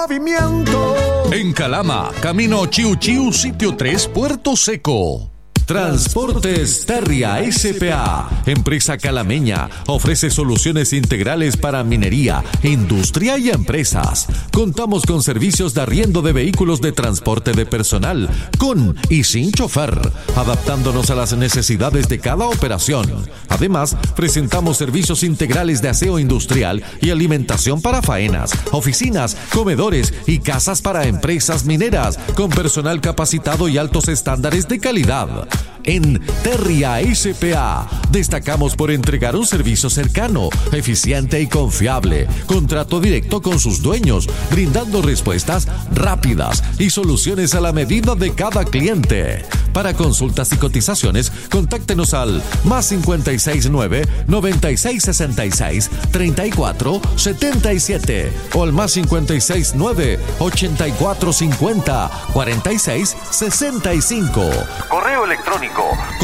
movimiento. En Calama, camino Chiu Chiu, sitio 3, Puerto Seco. Transportes Terria S.p.A., empresa calameña, ofrece soluciones integrales para minería, industria y empresas. Contamos con servicios de arriendo de vehículos de transporte de personal, con y sin chofer, adaptándonos a las necesidades de cada operación. Además, presentamos servicios integrales de aseo industrial y alimentación para faenas, oficinas, comedores y casas para empresas mineras, con personal capacitado y altos estándares de calidad. En Terria S.p.A. destacamos por entregar un servicio cercano, eficiente y confiable, contrato directo con sus dueños, brindando respuestas rápidas y soluciones a la medida de cada cliente. Para consultas y cotizaciones, contáctenos al +569 9666 3477 o al +569 8450 4665. Correo electrónico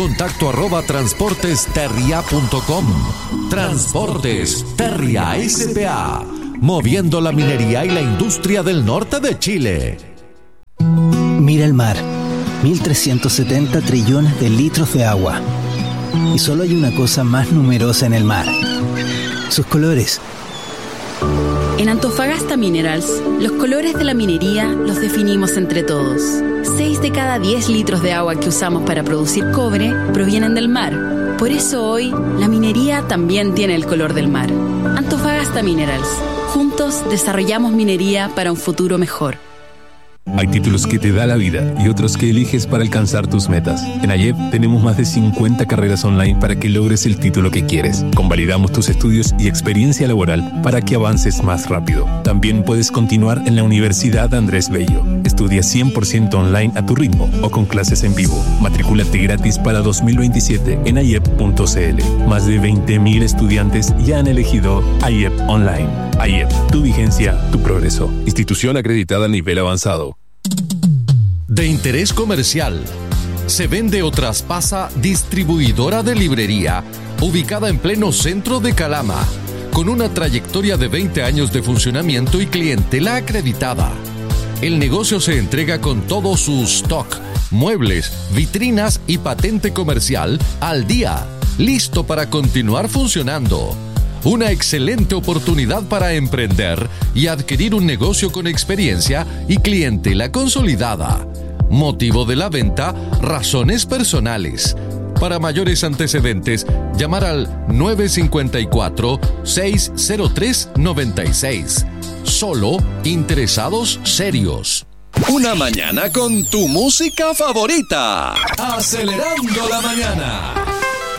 contacto@transportesterria.com. Transportes Terria S.p.A., moviendo la minería y la industria del norte de Chile. Mira el mar, 1.370 trillones de litros de agua. Y solo hay una cosa más numerosa en el mar: sus colores. En Antofagasta Minerals, los colores de la minería los definimos entre todos. 6 de cada 10 litros de agua que usamos para producir cobre provienen del mar. Por eso hoy, la minería también tiene el color del mar. Antofagasta Minerals. Juntos desarrollamos minería para un futuro mejor. Hay títulos que te da la vida y otros que eliges para alcanzar tus metas. En AYEP tenemos más de 50 carreras online para que logres el título que quieres. Convalidamos tus estudios y experiencia laboral para que avances más rápido. También puedes continuar en la Universidad Andrés Bello. Estudia 100% online a tu ritmo o con clases en vivo. Matricúlate gratis para 2027 en ayep.cl. Más de 20.000 estudiantes ya han elegido AYEP Online. AYEP, tu vigencia, tu progreso. Institución acreditada a nivel avanzado. De interés comercial. Se vende o traspasa distribuidora de librería, ubicada en pleno centro de Calama, con una trayectoria de 20 años de funcionamiento y clientela acreditada. El negocio se entrega con todo su stock, muebles, vitrinas y patente comercial al día, listo para continuar funcionando. Una excelente oportunidad para emprender y adquirir un negocio con experiencia y clientela consolidada. Motivo de la venta: razones personales. Para mayores antecedentes, llamar al 954-603-96. Solo interesados serios. Una mañana con tu música favorita. Acelerando la mañana.